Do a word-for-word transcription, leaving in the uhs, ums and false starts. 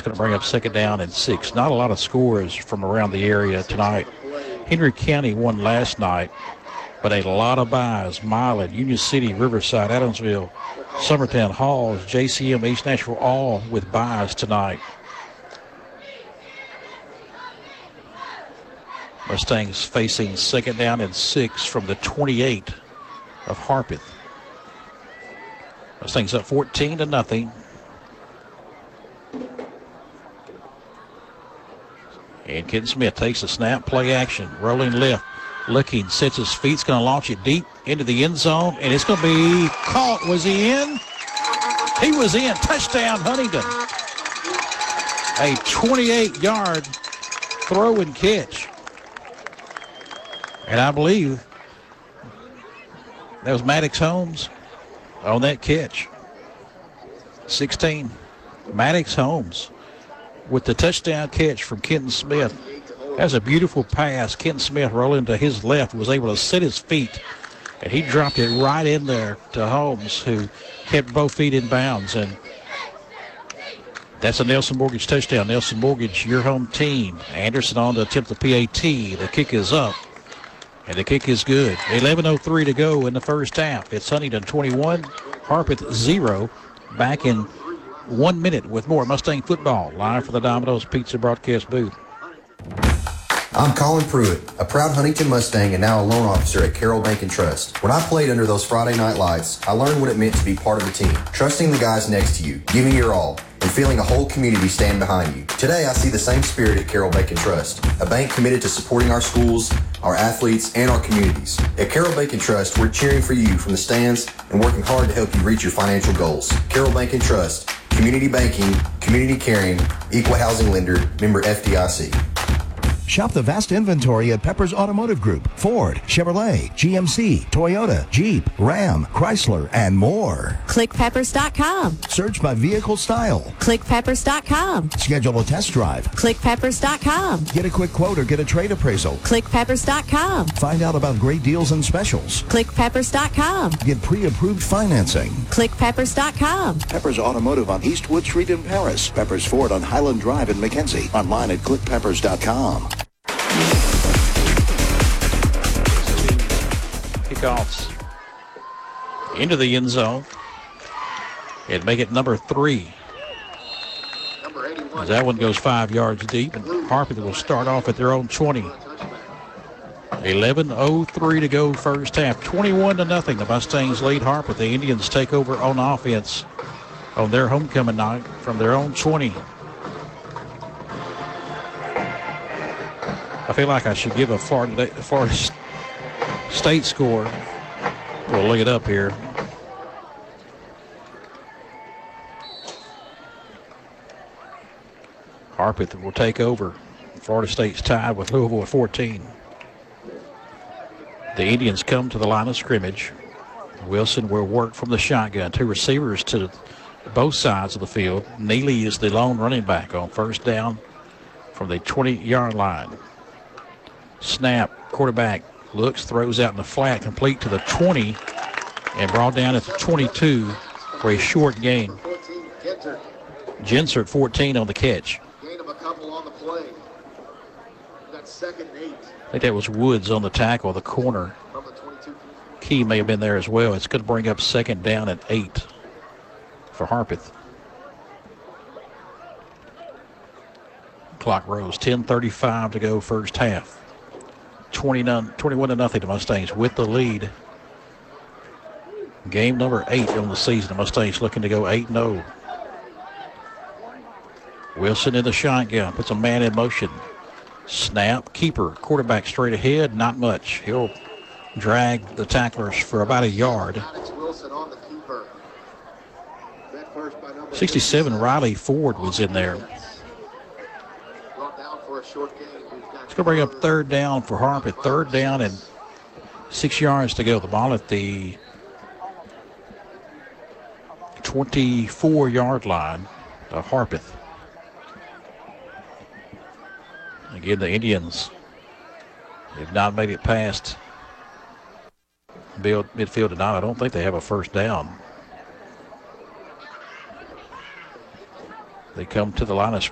going to bring up second down and six. Not a lot of scores from around the area tonight. Henry County won last night, but a lot of buys. Milan, Union City, Riverside, Adamsville, Summertown, Halls, J C M, East Nashville, all with buys tonight. Mustangs facing second down and six from the twenty-eight of Harpeth. Mustangs up fourteen to nothing. And Kenton Smith takes a snap, play action, rolling left, looking, sets his feet, is going to launch it deep into the end zone, and it's going to be caught. Was he in? He was in. Touchdown, Huntington. A twenty-eight-yard throw and catch. And I believe that was Maddox Holmes on that catch. sixteen. Maddox Holmes with the touchdown catch from Kenton Smith. That's a beautiful pass. Kenton Smith rolling to his left, was able to set his feet, and he dropped it right in there to Holmes, who kept both feet in bounds. And that's a Nelson Mortgage touchdown. Nelson Mortgage, your home team. Anderson on to attempt the P A T. The kick is up, and the kick is good. eleven oh three to go in the first half. It's Huntington twenty-one, Harpeth zero. Back in one minute with more Mustang football, live from the Domino's Pizza broadcast booth. I'm Colin Pruitt, a proud Huntington Mustang and now a loan officer at Carroll Bank and Trust. When I played under those Friday night lights, I learned what it meant to be part of a team, trusting the guys next to you, giving your all, and feeling a whole community stand behind you. Today, I see the same spirit at Carroll Bank and Trust, a bank committed to supporting our schools, our athletes, and our communities. At Carroll Bank and Trust, we're cheering for you from the stands and working hard to help you reach your financial goals. Carroll Bank and Trust, community banking, community caring, equal housing lender, member F D I C. Shop the vast inventory at Pepper's Automotive Group. Ford, Chevrolet, G M C, Toyota, Jeep, Ram, Chrysler, and more. click peppers dot com. Search by vehicle style. click peppers dot com. Schedule a test drive. click peppers dot com. Get a quick quote or get a trade appraisal. click peppers dot com. Find out about great deals and specials. click peppers dot com. Get pre-approved financing. click peppers dot com. Peppers Automotive on Eastwood Street in Paris. Peppers Ford on Highland Drive in McKenzie. Online at click peppers dot com. Kickoffs into the end zone and make it number three. As that one goes five yards deep, and Harpeth will start off at their own twenty. eleven oh three to go first half. twenty-one to nothing. The Mustangs lead Harpeth. The Indians take over on offense on their homecoming night from their own twenty. I feel like I should give a Florida, Florida State score. We'll look it up here. Harpeth will take over. Florida State's tied with Louisville at fourteen. The Indians come to the line of scrimmage. Wilson will work from the shotgun. Two receivers to both sides of the field. Neely is the lone running back on first down from the twenty-yard line. Snap, quarterback looks, throws out in the flat, complete to the twenty, and brought down at the twenty-two for a short gain. Jenser at fourteen on the catch. Gain of a couple on the play. That's second and eight. I think that was Woods on the tackle, the corner. From the twenty-two. Key may have been there as well. It's going to bring up second down and eight for Harpeth. Clock rose, ten thirty-five to go first half. twenty-one to nothing the Mustangs with the lead. Game number eight on the season. The Mustangs looking to go eight and oh. Wilson in the shotgun, puts a man in motion. Snap, keeper, quarterback straight ahead, not much. He'll drag the tacklers for about a yard. sixty-seven, Riley Ford was in there. It's going to bring up third down for Harpeth. Third down and six yards to go. The ball at the twenty-four-yard line of Harpeth. Again, the Indians have not made it past midfield tonight. I don't think they have a first down. They come to the line of